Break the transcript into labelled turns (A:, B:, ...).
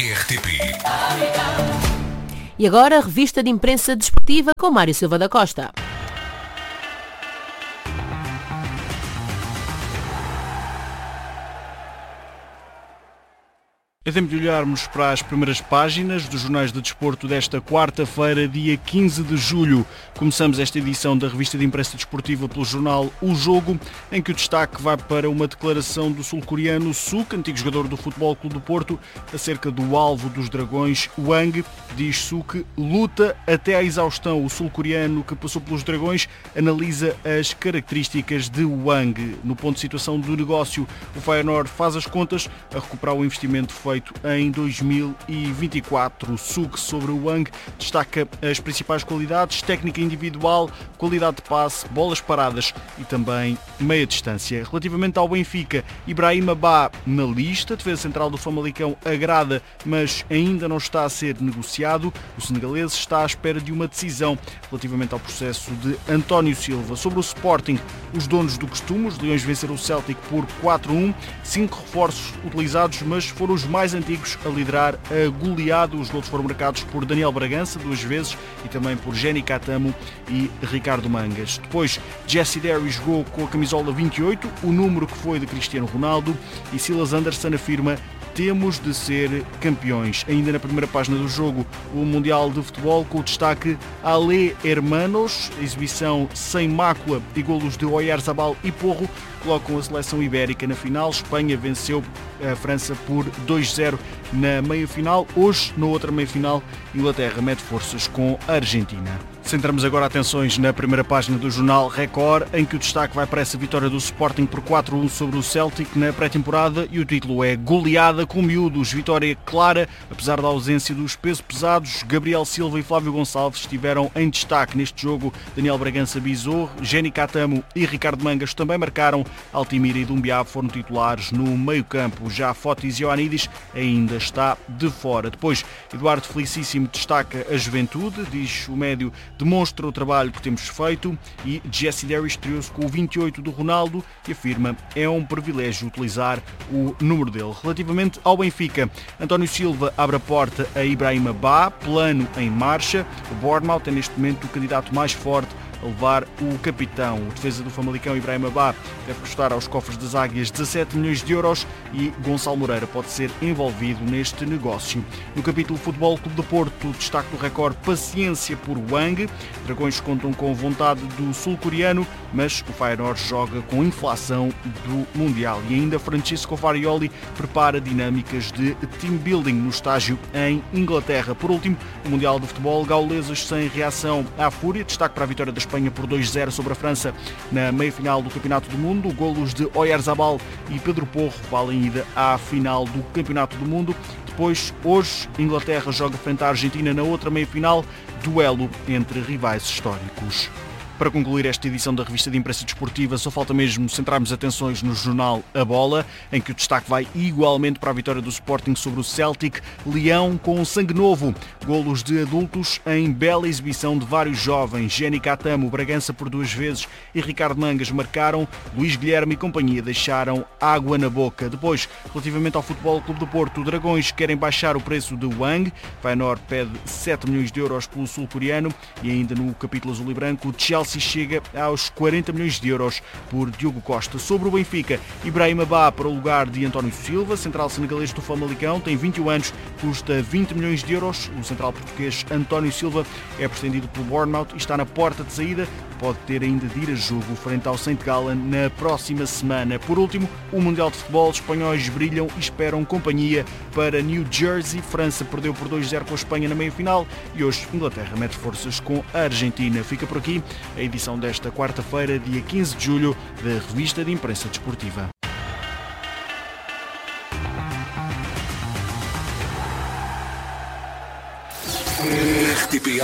A: RTP.
B: E agora, a revista de imprensa desportiva com Mário Silva da Costa.
C: É tempo de olharmos para as primeiras páginas dos jornais de desporto desta quarta-feira, dia 15 de julho. Começamos esta edição da revista de imprensa desportiva pelo jornal O Jogo, em que o destaque vai para uma declaração do sul-coreano Suk, antigo jogador do Futebol Clube do Porto, acerca do alvo dos Dragões, Wang. Diz Suk, luta até à exaustão. O sul-coreano que passou pelos Dragões analisa as características de Wang. No ponto de situação do negócio, o Feyenoord faz as contas a recuperar o investimento feito em 2024. Suk, sobre o Wang, destaca as principais qualidades: técnica individual, qualidade de passe, bolas paradas e também meia distância. Relativamente ao Benfica, Ibrahima Ba na lista, defesa central do Famalicão agrada, mas ainda não está a ser negociado. O senegalês está à espera de uma decisão relativamente ao processo de António Silva. Sobre o Sporting, os donos do costume, os Leões venceram o Celtic por 4-1, 5 reforços utilizados, mas foram os mais antigos a liderar a goleada. Os golos foram marcados por Daniel Bragança 2 vezes e também por Jenny Catamo e Ricardo Mangas. Depois, Jesse Derry jogou com a camisola 28, o número que foi de Cristiano Ronaldo, e Silas Anderson afirma: temos de ser campeões. Ainda na primeira página do jogo, o Mundial de Futebol, com o destaque Ale Hermanos, exibição sem mácula e golos de Oyarzabal e Porro, colocam a seleção ibérica na final. Espanha venceu a França por 2-0 na meia-final. Hoje, na outra meia-final, Inglaterra mete forças com a Argentina. Centramos agora atenções na primeira página do jornal Record, em que o destaque vai para essa vitória do Sporting por 4-1 sobre o Celtic na pré-temporada, e o título é Goleada com Miúdos. Vitória clara, apesar da ausência dos pesos pesados. Gabriel Silva e Flávio Gonçalves estiveram em destaque neste jogo. Daniel Bragança bisou, Jenny Catamo e Ricardo Mangas também marcaram. Altimira e Dumbiá foram titulares no meio-campo. Já Fotis Ioannidis ainda está de fora. Depois, Eduardo Felicíssimo destaca a juventude, diz o médio: demonstra o trabalho que temos feito. E Jesse Derry estreou-se com o 28 do Ronaldo e afirma: é um privilégio utilizar o número dele. Relativamente ao Benfica, António Silva abre a porta a Ibrahima Ba, plano em marcha. O Bournemouth é neste momento o candidato mais forte a levar o capitão. O defesa do Famalicão, Ibrahima Ba, deve custar aos cofres das Águias 17 milhões de euros e Gonçalo Moreira pode ser envolvido neste negócio. No capítulo Futebol Clube do Porto, destaque do Record: paciência por Wang. Dragões contam com vontade do sul-coreano, mas o Feyenoord joga com inflação do Mundial. E ainda Francesco Farioli prepara dinâmicas de team building no estágio em Inglaterra. Por último, o Mundial de Futebol, gauleses sem reação à fúria. Destaque para a vitória da Espanha por 2-0 sobre a França na meia-final do Campeonato do Mundo. Golos de Oyarzabal e Pedro Porro valem ida à final do Campeonato do Mundo. Depois, hoje, Inglaterra joga frente à Argentina na outra meia-final, duelo entre rivais históricos. Para concluir esta edição da revista de imprensa desportiva, só falta mesmo centrarmos atenções no jornal A Bola, em que o destaque vai igualmente para a vitória do Sporting sobre o Celtic. Leão com sangue novo. Golos de adultos em bela exibição de vários jovens. Jenny Catamo, Bragança por 2 vezes e Ricardo Mangas marcaram. Luís Guilherme e companhia deixaram água na boca. Depois, relativamente ao Futebol Clube do Porto, Dragões querem baixar o preço de Wang. Feyenoord pede 7 milhões de euros pelo sul-coreano. E ainda no capítulo azul e branco, Chelsea chega aos 40 milhões de euros por Diogo Costa. Sobre o Benfica, Ibrahima Ba para o lugar de António Silva, central senegalês do Famalicão, tem 21 anos, custa 20 milhões de euros. O central português António Silva é pretendido pelo Bournemouth e está na porta de saída. Pode ter ainda de ir a jogo frente ao St. Gallen na próxima semana. Por último, o Mundial de Futebol, os espanhóis brilham e esperam companhia para New Jersey. França perdeu por 2-0 com a Espanha na meia-final e hoje Inglaterra mete forças com a Argentina. Fica por aqui a edição desta quarta-feira, dia 15 de julho, da Revista de Imprensa Desportiva.
A: RTP